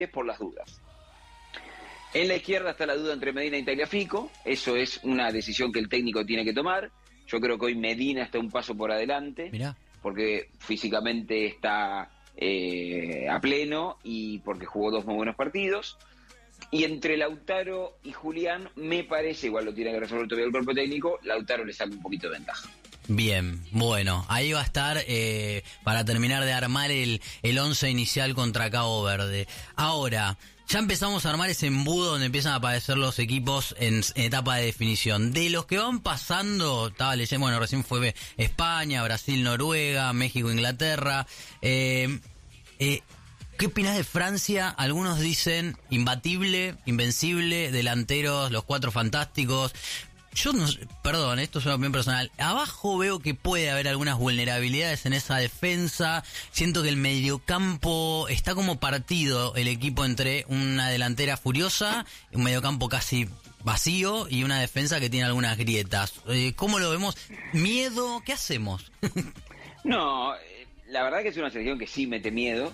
por las dudas. En la izquierda está la duda entre Medina y Tagliafico. Eso es una decisión que el técnico tiene que tomar. Yo creo que hoy Medina está un paso por adelante. Mirá. Porque físicamente está a pleno y porque jugó 2 muy buenos partidos. Y entre Lautaro y Julián, me parece, igual lo tiene que resolver todavía el cuerpo técnico, Lautaro le saca un poquito de ventaja. Bien, bueno, ahí va a estar para terminar de armar el 11 inicial contra Cabo Verde. Ahora, ya empezamos a armar ese embudo donde empiezan a aparecer los equipos en etapa de definición. De los que van pasando, estaba leyendo, bueno, recién fue España, Brasil, Noruega, México, Inglaterra. ¿Qué opinás de Francia? Algunos dicen imbatible, invencible, delanteros, los 4 fantásticos. Yo no, perdón, esto es una opinión personal. Abajo veo que puede haber algunas vulnerabilidades en esa defensa. Siento que el mediocampo está como partido el equipo entre una delantera furiosa, un mediocampo casi vacío y una defensa que tiene algunas grietas. ¿Cómo lo vemos? ¿Miedo? ¿Qué hacemos? No, la verdad que es una selección que sí mete miedo.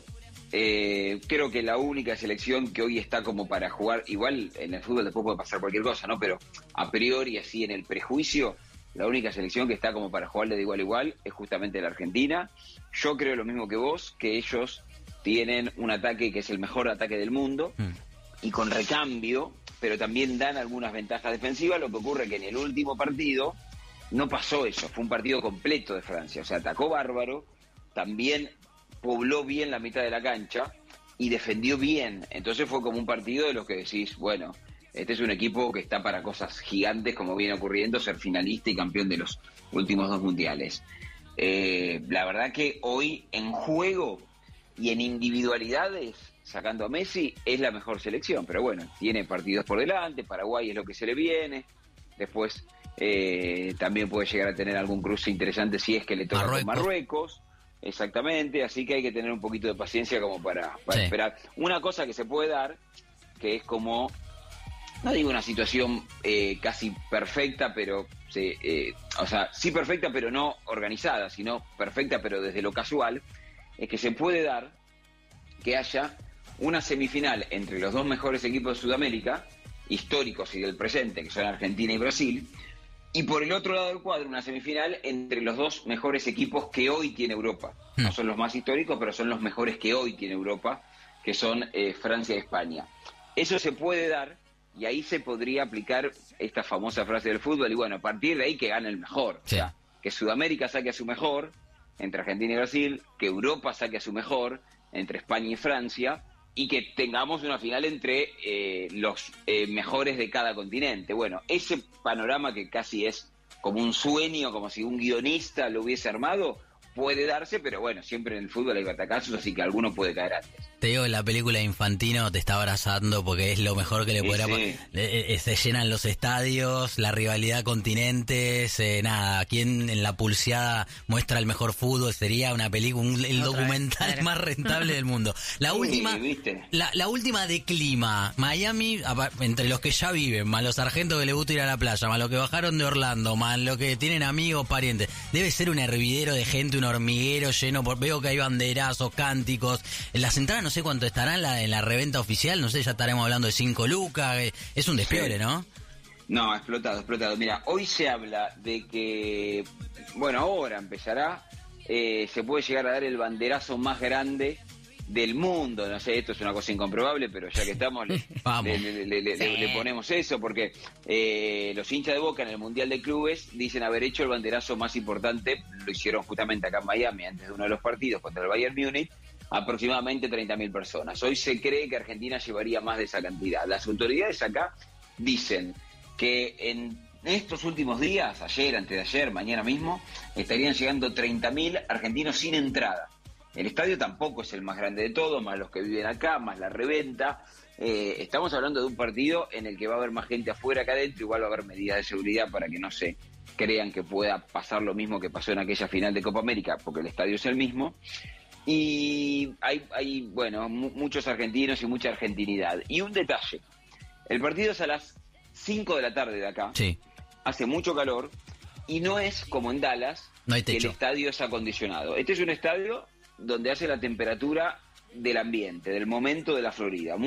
Creo que la única selección que hoy está como para jugar, igual en el fútbol después puede pasar cualquier cosa, ¿no? Pero a priori, así en el prejuicio, la única selección que está como para jugarle de igual a igual es justamente la Argentina. Yo creo lo mismo que vos, que ellos tienen un ataque que es el mejor ataque del mundo y con recambio, pero también dan algunas ventajas defensivas. Lo que ocurre es que en el último partido no pasó eso, fue un partido completo de Francia, o sea, atacó bárbaro, también pobló bien la mitad de la cancha y defendió bien. Entonces fue como un partido de los que decís, bueno, este es un equipo que está para cosas gigantes, como viene ocurriendo, ser finalista y campeón de los últimos 2 mundiales. La verdad que hoy en juego y en individualidades, sacando a Messi, es la mejor selección. Pero bueno, tiene partidos por delante, Paraguay es lo que se le viene, después también puede llegar a tener algún cruce interesante si es que le toca con Marruecos. Exactamente, así que hay que tener un poquito de paciencia como para esperar. Una cosa que se puede dar, que es como, no digo una situación casi perfecta, pero o sea, sí perfecta pero no organizada, sino perfecta pero desde lo casual, es que se puede dar que haya una semifinal entre los 2 mejores equipos de Sudamérica, históricos y del presente, que son Argentina y Brasil, y por el otro lado del cuadro, una semifinal entre los 2 mejores equipos que hoy tiene Europa. No son los más históricos, pero son los mejores que hoy tiene Europa, que son Francia y España. Eso se puede dar, y ahí se podría aplicar esta famosa frase del fútbol, y bueno, a partir de ahí que gane el mejor. O sea, que Sudamérica saque a su mejor, entre Argentina y Brasil, que Europa saque a su mejor, entre España y Francia, y que tengamos una final entre los mejores de cada continente. Bueno, ese panorama que casi es como un sueño, como si un guionista lo hubiese armado, puede darse, pero bueno, siempre en el fútbol hay batacazos, así que alguno puede caer antes. Te digo, la película Infantino te está abrazando porque es lo mejor que le podrá se llenan los estadios, la rivalidad continentes, nada, quien en la pulseada muestra el mejor fútbol, sería una película, el documental más rentable del mundo. La última, la última de clima, Miami, entre los que ya viven, más los argentos que les gusta ir a la playa, más los que bajaron de Orlando, más los que tienen amigos, parientes, debe ser un hervidero de gente, un hormiguero lleno, veo que hay banderazos, cánticos, en las entradas no sé cuánto estarán en la reventa oficial, no sé, ya estaremos hablando de 5 lucas, es un despiore, ¿no? No, explotado. Mira, hoy se habla de que, bueno, ahora empezará, se puede llegar a dar el banderazo más grande del mundo, no sé, esto es una cosa incomprobable, pero ya que estamos le ponemos eso, porque los hinchas de Boca en el Mundial de Clubes dicen haber hecho el banderazo más importante, lo hicieron justamente acá en Miami antes de uno de los partidos contra el Bayern Múnich, aproximadamente 30.000 personas. Hoy se cree que Argentina llevaría más de esa cantidad. Las autoridades acá dicen que en estos últimos días, ayer, antes de ayer, mañana mismo, estarían llegando 30.000 argentinos sin entrada. El estadio tampoco es el más grande de todos, más los que viven acá, más la reventa. Estamos hablando de un partido en el que va a haber más gente afuera que adentro, igual va a haber medidas de seguridad para que no se crean que pueda pasar lo mismo que pasó en aquella final de Copa América, porque el estadio es el mismo. Y hay bueno, muchos argentinos y mucha argentinidad. Y un detalle, el partido es a las 5 de la tarde de acá, hace mucho calor, y no es como en Dallas, no hay techo, que el estadio es acondicionado. Este es un estadio donde hace la temperatura del ambiente, del momento de la Florida.